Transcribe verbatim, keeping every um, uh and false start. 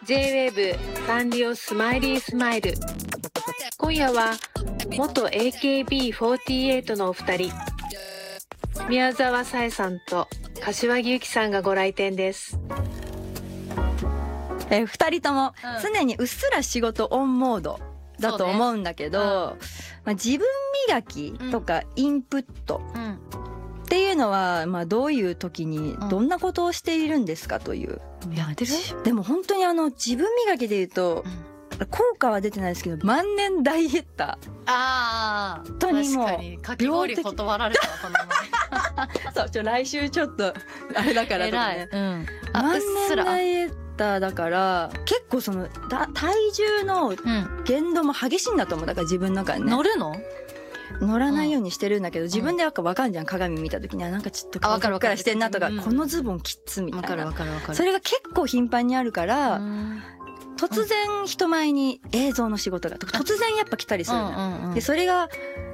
ジェイウェーブ サンリオスマイリースマイル。今夜は元 エーケービーフォーティーエイト のお二人、宮沢さえさんと柏木由紀さんがご来店です。 えー、ふたりとも常にうっすら仕事オンモードだと思うんだけど、ね、うん、まあ、自分磨きとかインプットっていうのは、まあ、どういう時にどんなことをしているんですかという、 うん、やってる。 でも本当にあの自分磨きで言うと、うん、効果は出てないですけど、万年ダイエッター。 ああ、 本当にもう確かにかき氷断られたこの前そう、ちょ来週ちょっとあれだからとかね、 うん、 万年ダイエッターだから結構そのだ体重の限度も激しいんだと思う。だから自分の中でね、 乗るの乗らないようにしてるんだけど、自分でわかるじゃん、鏡見た時にはなんかちょっと顔ふっくらしてんなとか、このズボンきつみたいな、 わかるわかるわかる。 それが結構頻繁にあるから、突然人前に映像の仕事がとか突然やっぱ来たりするのよ。でそれが